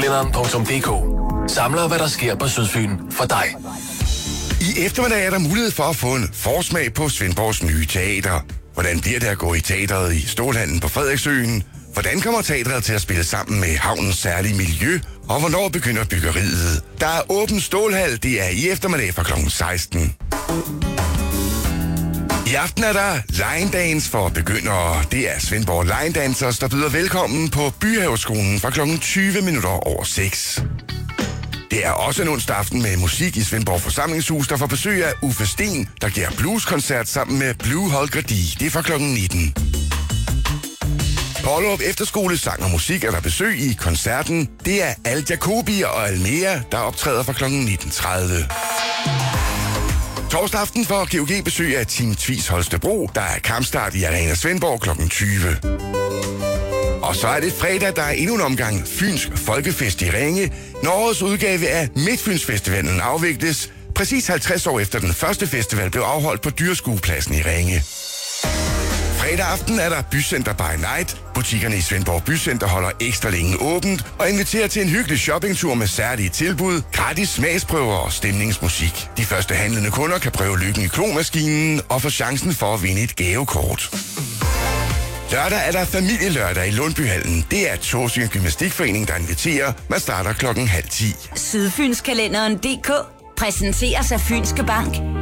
sydfynskalenderen.dk samler, hvad der sker på Sydfyn for dig. I eftermiddag er der mulighed for at få en forsmag på Svendborgs nye teater. Hvordan bliver det at gå i teateret i Stålhallen på Frederiksøen? Hvordan kommer teatret til at spille sammen med havnens særlige miljø? Og hvornår begynder byggeriet? Der er åben Stålhal, det er i eftermiddag fra kl. 16. I aften er der line dance for begyndere. Det er Svendborg Line Dancers, der byder velkommen på Byhaveskolen fra kl. 6. Det er også en onsdag aften med musik i Svendborg Forsamlingshus, der får besøg af Uffe Sten, der giver blueskoncert sammen med Blue Holger D. Det er fra kl. 19. På Ollerup Efterskole Sang og Musik er der besøg i koncerten. Det er Al Jacobi og Almea, der optræder fra kl. 19.30. Torsdag aften får GOG besøg af Team Tvis Holstebro. Der er kampstart i Arena Svendborg kl. 20. Og så er det fredag, der er endnu en omgang Fynsk Folkefest i Ringe, når årets udgave af Midtfynsfestivalen afvikles, præcis 50 år efter den første festival blev afholdt på Dyreskuepladsen i Ringe. Fredag aften er der Bycenter by Night. Butikkerne i Svendborg Bycenter holder ekstra længe åbent og inviterer til en hyggelig shoppingtur med særlige tilbud, gratis smagsprøver og stemningsmusik. De første handlende kunder kan prøve lykken i klomaskinen og få chancen for at vinde et gavekort. Lørdag er der familielørdag i Lundbyhallen. Det er Tåsinge Gymnastikforening, der inviterer. Man starter 9:30. Sydfynskalenderen.dk præsenteres af Fynske Bank.